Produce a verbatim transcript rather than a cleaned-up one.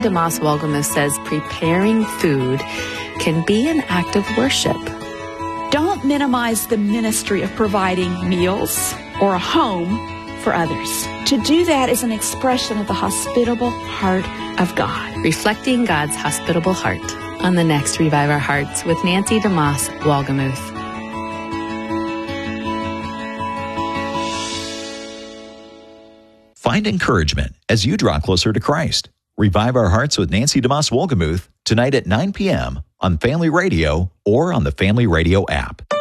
DeMoss Wolgemuth says preparing food can be an act of worship. Don't minimize the ministry of providing meals or a home for others. To do that is an expression of the hospitable heart of God. Reflecting God's hospitable heart on the next Revive Our Hearts with Nancy DeMoss Wolgemuth. Find encouragement as you draw closer to Christ. Revive Our Hearts with Nancy DeMoss Wolgemuth tonight at nine p.m. on Family Radio or on the Family Radio app.